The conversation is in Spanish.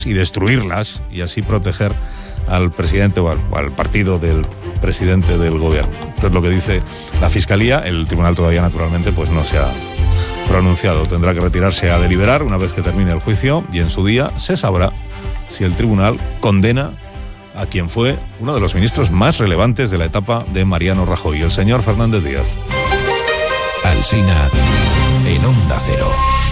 y destruirlas y así proteger al presidente o al partido del presidente del gobierno. Esto es lo que dice la Fiscalía. El tribunal todavía, naturalmente, pues no se ha pronunciado. Tendrá que retirarse a deliberar una vez que termine el juicio y en su día se sabrá si el tribunal condena a quien fue uno de los ministros más relevantes de la etapa de Mariano Rajoy, el señor Fernández Díaz. Alsina en Onda Cero.